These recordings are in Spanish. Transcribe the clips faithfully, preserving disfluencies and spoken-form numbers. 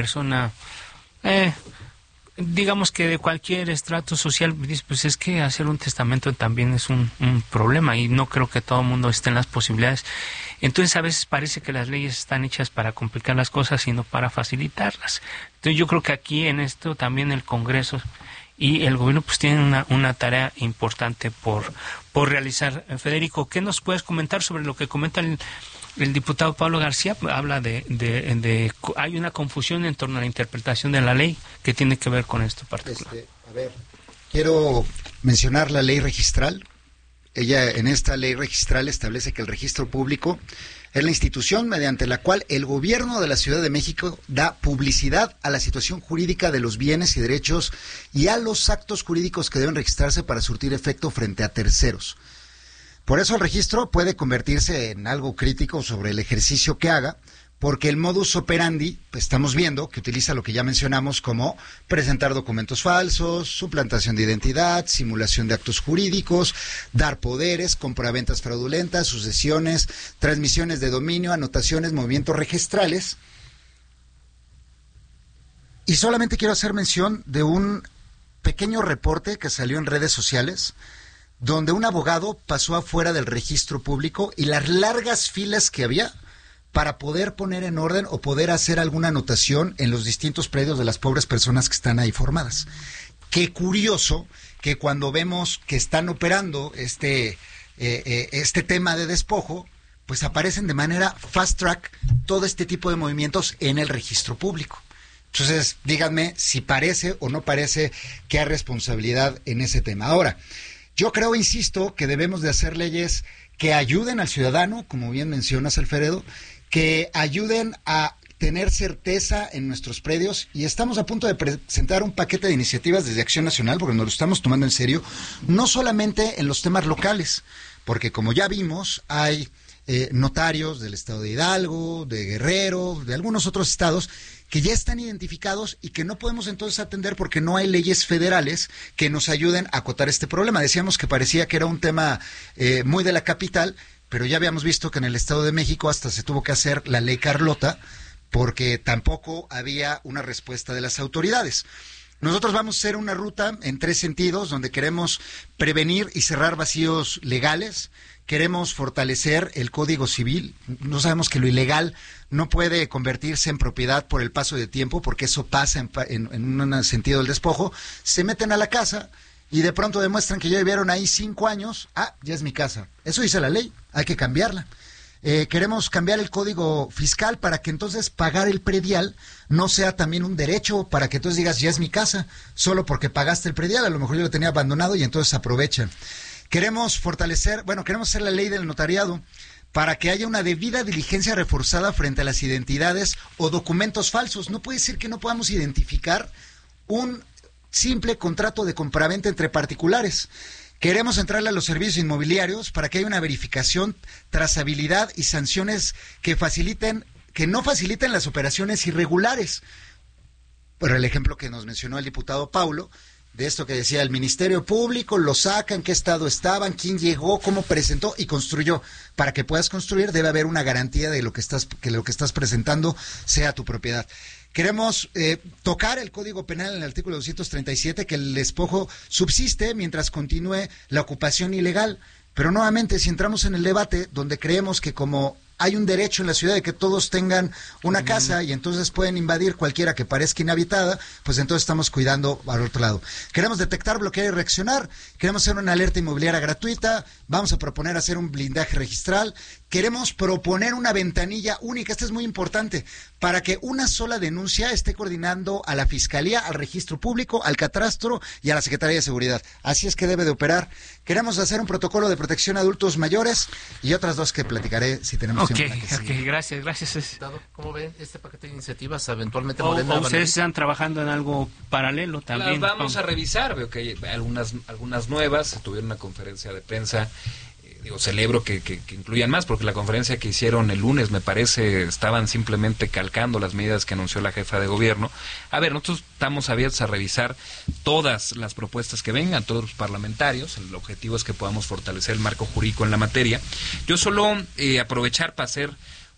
persona, eh, digamos que de cualquier estrato social, pues es que hacer un testamento también es un, un problema y no creo que todo el mundo esté en las posibilidades. Entonces a veces parece que las leyes están hechas para complicar las cosas y no para facilitarlas. Entonces yo creo que aquí en esto también el Congreso y el gobierno pues tienen una, una tarea importante por, por realizar. Federico, ¿qué nos puedes comentar sobre lo que comenta el El diputado Pablo García? Habla de, de, de... Hay una confusión en torno a la interpretación de la ley que tiene que ver con esto particular. Este, a ver, quiero mencionar la ley registral. Ella, en esta ley registral, establece que el registro público es la institución mediante la cual el gobierno de la Ciudad de México da publicidad a la situación jurídica de los bienes y derechos y a los actos jurídicos que deben registrarse para surtir efecto frente a terceros. Por eso el registro puede convertirse en algo crítico sobre el ejercicio que haga, porque el modus operandi, pues estamos viendo que utiliza lo que ya mencionamos como presentar documentos falsos, suplantación de identidad, simulación de actos jurídicos, dar poderes, compraventas fraudulentas, sucesiones, transmisiones de dominio, anotaciones, movimientos registrales. Y solamente quiero hacer mención de un pequeño reporte que salió en redes sociales, donde un abogado pasó afuera del registro público y las largas filas que había para poder poner en orden o poder hacer alguna anotación en los distintos predios de las pobres personas que están ahí formadas. Qué curioso que cuando vemos que están operando este, eh, eh, este tema de despojo, pues aparecen de manera fast track todo este tipo de movimientos en el registro público. Entonces, díganme si parece o no parece que hay responsabilidad en ese tema. Ahora, yo creo, insisto, que debemos de hacer leyes que ayuden al ciudadano, como bien mencionas, Alfredo, que ayuden a tener certeza en nuestros predios, y estamos a punto de presentar un paquete de iniciativas desde Acción Nacional, porque nos lo estamos tomando en serio, no solamente en los temas locales, porque como ya vimos, hay eh, notarios del estado de Hidalgo, de Guerrero, de algunos otros estados, que ya están identificados y que no podemos entonces atender porque no hay leyes federales que nos ayuden a acotar este problema. Decíamos que parecía que era un tema eh, muy de la capital, pero ya habíamos visto que en el Estado de México hasta se tuvo que hacer la ley Carlota porque tampoco había una respuesta de las autoridades. Nosotros vamos a hacer una ruta en tres sentidos, donde queremos prevenir y cerrar vacíos legales. Queremos fortalecer el Código Civil. No sabemos que lo ilegal no puede convertirse en propiedad por el paso de tiempo, porque eso pasa en, en, en un sentido del despojo. Se meten a la casa y de pronto demuestran que ya vivieron ahí cinco años. Ah, ya es mi casa. Eso dice la ley, hay que cambiarla. Eh, queremos cambiar el Código Fiscal para que entonces pagar el predial no sea también un derecho, para que entonces digas, ya es mi casa, solo porque pagaste el predial. A lo mejor yo lo tenía abandonado y entonces aprovechan. Queremos fortalecer, bueno, queremos hacer la ley del notariado para que haya una debida diligencia reforzada frente a las identidades o documentos falsos. No puede ser que no podamos identificar un simple contrato de compraventa entre particulares. Queremos entrarle a los servicios inmobiliarios para que haya una verificación, trazabilidad y sanciones que faciliten, que no faciliten las operaciones irregulares. Por el ejemplo que nos mencionó el diputado Paulo, de esto que decía, el Ministerio Público lo saca, en qué estado estaban, quién llegó, cómo presentó y construyó. Para que puedas construir debe haber una garantía de lo que estás, que lo que estás presentando sea tu propiedad. Queremos eh, tocar el Código Penal en el artículo doscientos treinta y siete, que el despojo subsiste mientras continúe la ocupación ilegal. Pero nuevamente, si entramos en el debate donde creemos que como hay un derecho en la ciudad de que todos tengan una casa y entonces pueden invadir cualquiera que parezca inhabitada, pues entonces estamos cuidando al otro lado. Queremos detectar, bloquear y reaccionar, queremos hacer una alerta inmobiliaria gratuita, vamos a proponer hacer un blindaje registral, queremos proponer una ventanilla única, esto es muy importante, para que una sola denuncia esté coordinando a la Fiscalía, al Registro Público, al Catastro y a la Secretaría de Seguridad. Así es que debe de operar. Queremos hacer un protocolo de protección a adultos mayores y otras dos que platicaré si tenemos okay, tiempo. Ok, okay, gracias, gracias. ¿Cómo ven este paquete de iniciativas? Eventualmente o, Morena, o ustedes están trabajando en algo paralelo también. Las vamos a revisar, veo que hay algunas, algunas nuevas, tuvieron una conferencia de prensa. Digo, celebro que, que, que incluyan más, porque la conferencia que hicieron el lunes, me parece, estaban simplemente calcando las medidas que anunció la jefa de gobierno. A ver, nosotros estamos abiertos a revisar todas las propuestas que vengan, todos los parlamentarios. El objetivo es que podamos fortalecer el marco jurídico en la materia. Yo solo eh, aprovechar para hacer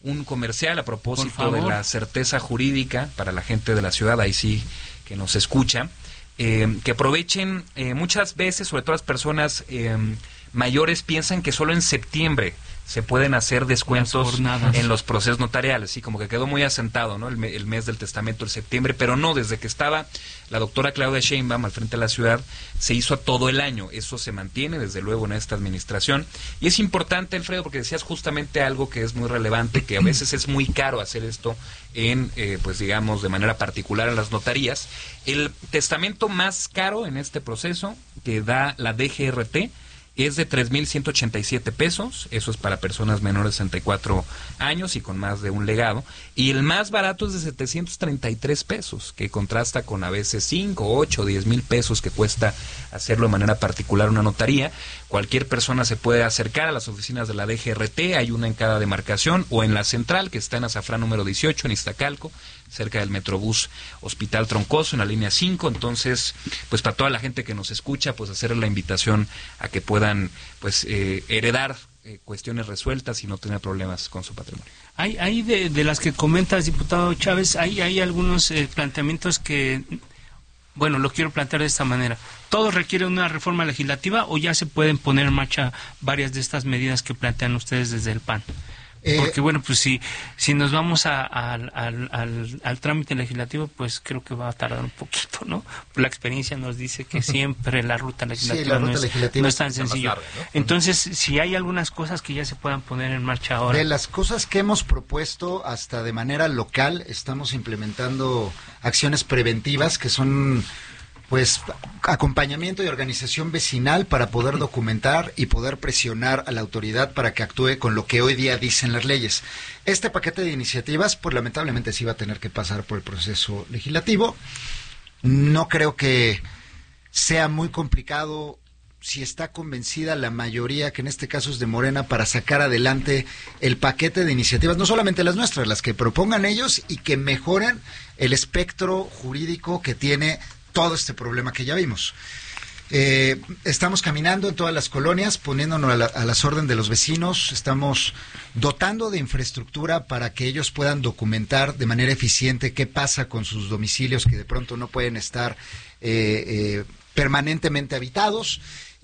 un comercial a propósito de la certeza jurídica para la gente de la ciudad, ahí sí que nos escucha, eh, que aprovechen eh, muchas veces, sobre todo las personas eh, mayores piensan que solo en septiembre se pueden hacer descuentos en los procesos notariales, sí, como que quedó muy asentado, ¿no? El, me, el mes del testamento, el septiembre, pero no, desde que estaba la doctora Claudia Sheinbaum al frente de la ciudad, se hizo a todo el año. Eso se mantiene, desde luego, en esta administración. Y es importante, Alfredo, porque decías justamente algo que es muy relevante, que a veces es muy caro hacer esto en, eh, pues digamos, de manera particular en las notarías. El testamento más caro en este proceso que da la D G R T es de tres mil ciento ochenta y siete pesos, eso es para personas menores de sesenta y cuatro años y con más de un legado, y el más barato es de setecientos treinta y tres pesos, que contrasta con a veces cinco, ocho, diez mil pesos que cuesta hacerlo de manera particular una notaría. Cualquier persona se puede acercar a las oficinas de la D G R T, hay una en cada demarcación, o en la central, que está en Azafrán número dieciocho, en Iztacalco, cerca del Metrobús Hospital Troncoso, en la línea cinco. Entonces, pues para toda la gente que nos escucha, pues hacerle la invitación a que puedan pues eh, heredar eh, cuestiones resueltas y no tener problemas con su patrimonio. Hay, hay de, de las que comentas, diputado Chávez, hay, hay algunos eh, planteamientos que, bueno, lo quiero plantear de esta manera. ¿Todos requieren una reforma legislativa o ya se pueden poner en marcha varias de estas medidas que plantean ustedes desde el P A N? Porque bueno, pues si si nos vamos a, a, al, al, al trámite legislativo, pues creo que va a tardar un poquito, ¿no? La experiencia nos dice que siempre la ruta legislativa, sí, la ruta no, es, legislativa no es tan sencillo. Larga, ¿no? Entonces, si hay algunas cosas que ya se puedan poner en marcha ahora. De las cosas que hemos propuesto hasta de manera local, estamos implementando acciones preventivas que son pues acompañamiento y organización vecinal para poder documentar y poder presionar a la autoridad para que actúe con lo que hoy día dicen las leyes. Este paquete de iniciativas, pues lamentablemente sí va a tener que pasar por el proceso legislativo. No creo que sea muy complicado, si está convencida la mayoría, que en este caso es de Morena, para sacar adelante el paquete de iniciativas, no solamente las nuestras, las que propongan ellos y que mejoren el espectro jurídico que tiene todo este problema que ya vimos. Eh, estamos caminando en todas las colonias, poniéndonos a, la, a las órdenes de los vecinos, estamos dotando de infraestructura para que ellos puedan documentar de manera eficiente qué pasa con sus domicilios que de pronto no pueden estar eh, eh, permanentemente habitados.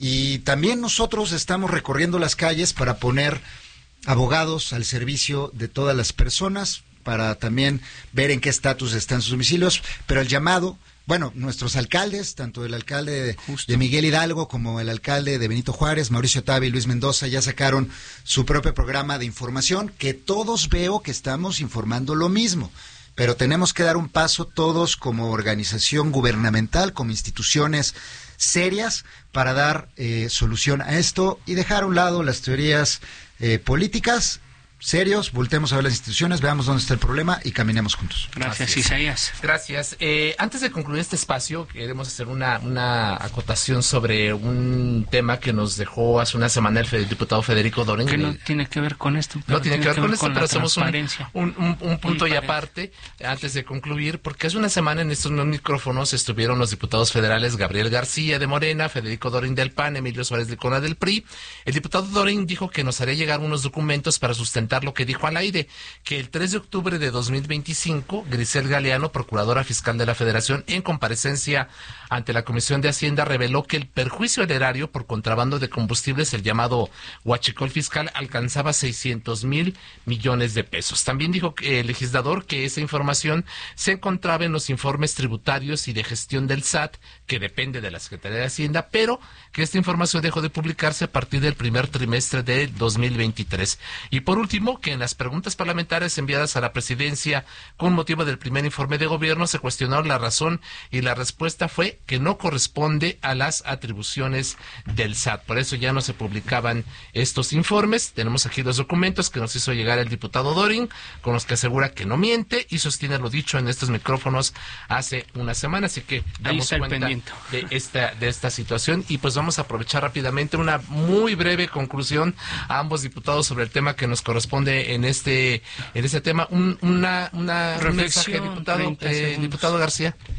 Y también nosotros estamos recorriendo las calles para poner abogados al servicio de todas las personas, para también ver en qué estatus están sus domicilios, pero el llamado... Bueno, nuestros alcaldes, tanto el alcalde de, de Miguel Hidalgo como el alcalde de Benito Juárez, Mauricio Tabe y Luis Mendoza, ya sacaron su propio programa de información, que todos veo que estamos informando lo mismo, pero tenemos que dar un paso todos como organización gubernamental, como instituciones serias, para dar eh, solución a esto y dejar a un lado las teorías eh, políticas. Serios, voltemos a ver las instituciones, veamos dónde está el problema y caminemos juntos. Gracias, Isaías. Gracias. Eh, antes de concluir este espacio, queremos hacer una, una acotación sobre un tema que nos dejó hace una semana el, el diputado Federico Dorin. Que no tiene que ver con esto. No tiene, tiene que ver, que ver con esto, con pero hacemos un, un, un, un punto y aparte, antes de concluir, porque hace una semana en estos micrófonos estuvieron los diputados federales Gabriel García de Morena, Federico Dorin del P A N, Emilio Suárez Licona del P R I. El diputado Dorin dijo que nos haría llegar unos documentos para sustentar lo que dijo al aire, que el tres de octubre de dos mil veinticinco, Grisel Galeano, procuradora fiscal de la Federación, en comparecencia ante la Comisión de Hacienda, reveló que el perjuicio al erario por contrabando de combustibles, el llamado huachicol fiscal, alcanzaba seiscientos mil millones de pesos. También dijo que el legislador que esa información se encontraba en los informes tributarios y de gestión del S A T, que depende de la Secretaría de Hacienda, pero que esta información dejó de publicarse a partir del primer trimestre de dos mil veintitrés. Y por último, que en las preguntas parlamentarias enviadas a la presidencia con motivo del primer informe de gobierno se cuestionó la razón y la respuesta fue que no corresponde a las atribuciones del S A T. Por eso ya no se publicaban estos informes. Tenemos aquí los documentos que nos hizo llegar el diputado Dorin, con los que asegura que no miente y sostiene lo dicho en estos micrófonos hace una semana. Así que damos cuenta de esta, de esta situación y pues vamos a aprovechar rápidamente una muy breve conclusión a ambos diputados sobre el tema que nos corresponde en este en este tema. Un, una una reflexión, un mensaje, diputado, eh, diputado García.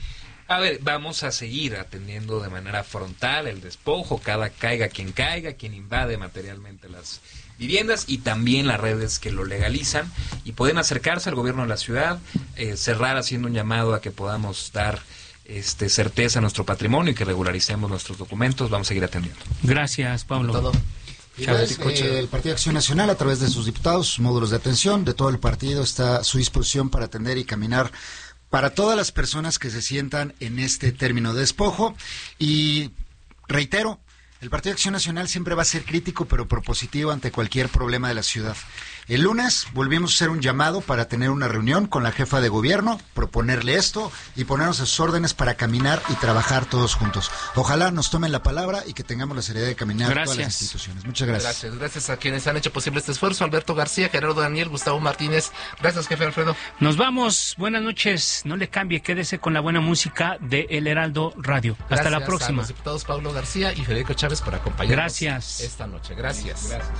A ver, vamos a seguir atendiendo de manera frontal el despojo, cada caiga quien caiga, quien invade materialmente las viviendas y también las redes que lo legalizan, y pueden acercarse al gobierno de la ciudad, eh, cerrar haciendo un llamado a que podamos dar este certeza a nuestro patrimonio y que regularicemos nuestros documentos. Vamos a seguir atendiendo. Gracias, Pablo. Todo. Pues, eh, el Partido Acción Nacional, a través de sus diputados, sus módulos de atención, de todo el partido, está a su disposición para atender y caminar para todas las personas que se sientan en este término de despojo. Y reitero, el Partido Acción Nacional siempre va a ser crítico pero propositivo ante cualquier problema de la ciudad. El lunes volvimos a hacer un llamado para tener una reunión con la jefa de gobierno, proponerle esto y ponernos a sus órdenes para caminar y trabajar todos juntos. Ojalá nos tomen la palabra y que tengamos la seriedad de caminar gracias. todas las instituciones. Muchas gracias. Gracias, gracias a quienes han hecho posible este esfuerzo. Alberto García, Gerardo Daniel, Gustavo Martínez. Gracias, jefe Alfredo. Nos vamos. Buenas noches. No le cambie, quédese con la buena música de El Heraldo Radio. Hasta Gracias la próxima. A los diputados Pablo García y Federico Chávez por acompañarnos. Gracias. Esta noche. Gracias. Gracias.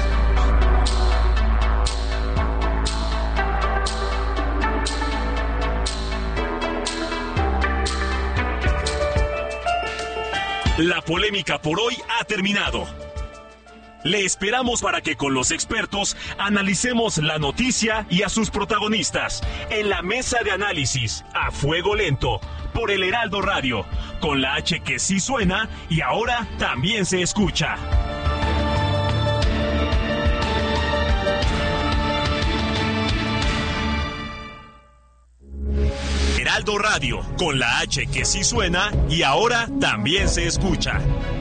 La polémica por hoy ha terminado. Le esperamos para que con los expertos analicemos la noticia y a sus protagonistas en la mesa de análisis a fuego lento por El Heraldo Radio, con la H que sí suena y ahora también se escucha. Heraldo Radio, con la H que sí suena y ahora también se escucha.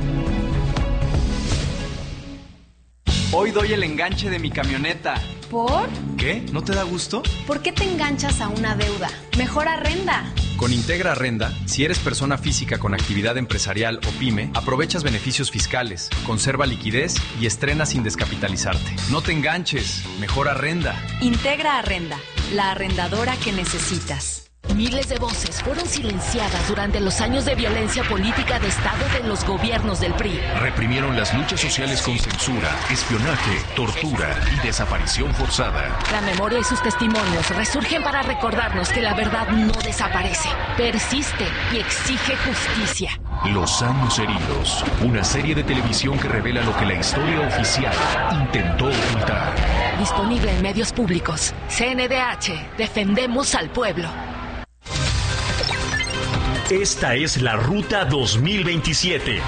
Hoy doy el enganche de mi camioneta. ¿Por? ¿Qué? ¿No te da gusto? ¿Por qué te enganchas a una deuda? Mejor arrenda. Con Integra Arrenda, si eres persona física con actividad empresarial o pyme, aprovechas beneficios fiscales, conserva liquidez y estrena sin descapitalizarte. No te enganches, mejor arrenda. Integra Arrenda, la arrendadora que necesitas. Miles de voces fueron silenciadas durante los años de violencia política de Estado de los gobiernos del P R I. Reprimieron las luchas sociales con censura, espionaje, tortura y desaparición forzada. La memoria y sus testimonios resurgen para recordarnos que la verdad no desaparece, persiste y exige justicia. Los años heridos, una serie de televisión que revela lo que la historia oficial intentó ocultar. Disponible en medios públicos. C N D H, defendemos al pueblo. Esta es la Ruta dos mil veintisiete.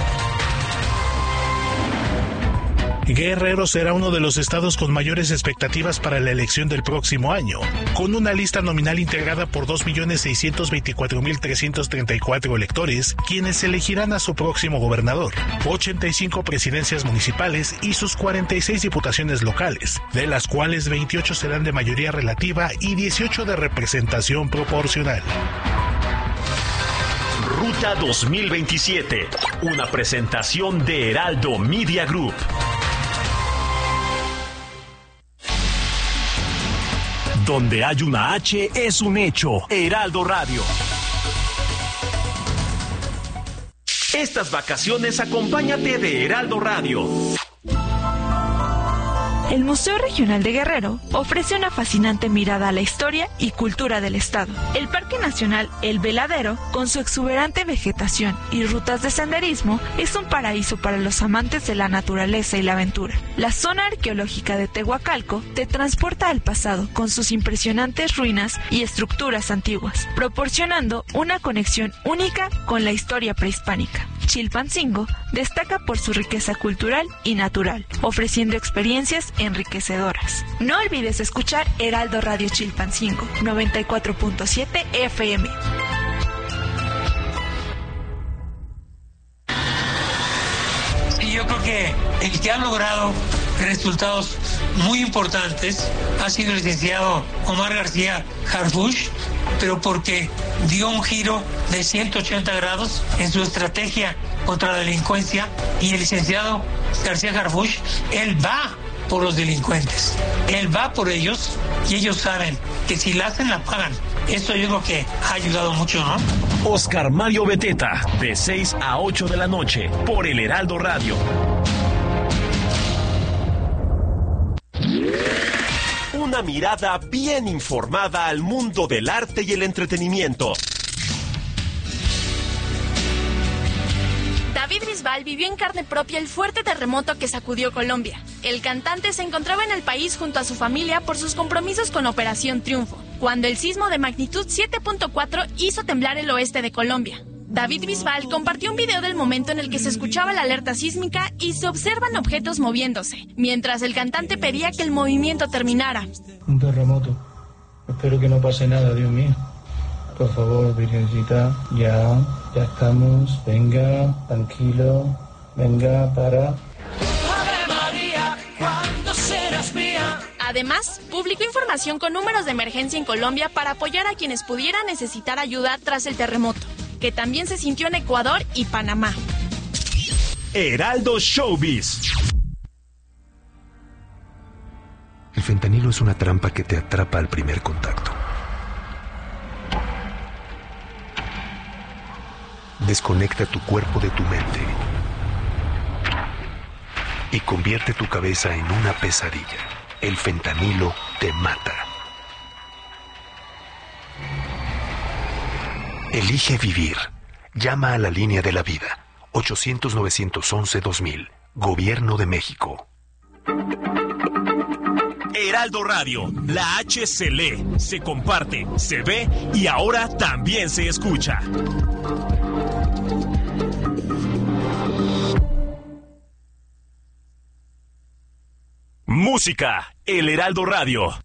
Guerrero será uno de los estados con mayores expectativas para la elección del próximo año, con una lista nominal integrada por dos millones seiscientos veinticuatro mil trescientos treinta y cuatro electores, quienes elegirán a su próximo gobernador, ochenta y cinco presidencias municipales y sus cuarenta y seis diputaciones locales, de las cuales veintiocho serán de mayoría relativa y dieciocho de representación proporcional. Ruta dos mil veintisiete, una presentación de Heraldo Media Group. Donde hay una H es un hecho. Heraldo Radio. Estas vacaciones acompáñate de Heraldo Radio. El Museo Regional de Guerrero ofrece una fascinante mirada a la historia y cultura del estado. El Parque Nacional El Veladero, con su exuberante vegetación y rutas de senderismo, es un paraíso para los amantes de la naturaleza y la aventura. La zona arqueológica de Tehuacalco te transporta al pasado con sus impresionantes ruinas y estructuras antiguas, proporcionando una conexión única con la historia prehispánica. Chilpancingo destaca por su riqueza cultural y natural, ofreciendo experiencias enriquecedoras. No olvides escuchar Heraldo Radio Chilpancingo, noventa y cuatro punto siete F M. Sí, yo creo que el que ha logrado resultados muy importantes ha sido el licenciado Omar García Harfuch, pero porque dio un giro de ciento ochenta grados en su estrategia contra la delincuencia, y el licenciado García Harfuch, él va por los delincuentes, él va por ellos, y ellos saben que si la hacen, la pagan. Esto yo creo que ha ayudado mucho, ¿no? Oscar Mario Beteta, de seis a ocho de la noche, por el Heraldo Radio. Una mirada bien informada al mundo del arte y el entretenimiento. Bisbal vivió en carne propia el fuerte terremoto que sacudió Colombia. El cantante se encontraba en el país junto a su familia por sus compromisos con Operación Triunfo, cuando el sismo de magnitud siete punto cuatro hizo temblar el oeste de Colombia. David Bisbal compartió un video del momento en el que se escuchaba la alerta sísmica y se observan objetos moviéndose, mientras el cantante pedía que el movimiento terminara. Un terremoto. Espero que no pase nada, Dios mío. Por favor, Virgencita, ya, ya estamos. Venga, tranquilo. Venga, para. Ave María, ¿cuándo serás mía? Además, publicó información con números de emergencia en Colombia para apoyar a quienes pudieran necesitar ayuda tras el terremoto, que también se sintió en Ecuador y Panamá. Heraldo Showbiz. El fentanilo es una trampa que te atrapa al primer contacto. Desconecta tu cuerpo de tu mente y convierte tu cabeza en una pesadilla. El fentanilo te mata. Elige vivir. Llama a la línea de la vida. ochocientos, novecientos once, dos mil. Gobierno de México. Heraldo Radio, la H se lee, se comparte, se ve y ahora también se escucha. Música, el Heraldo Radio.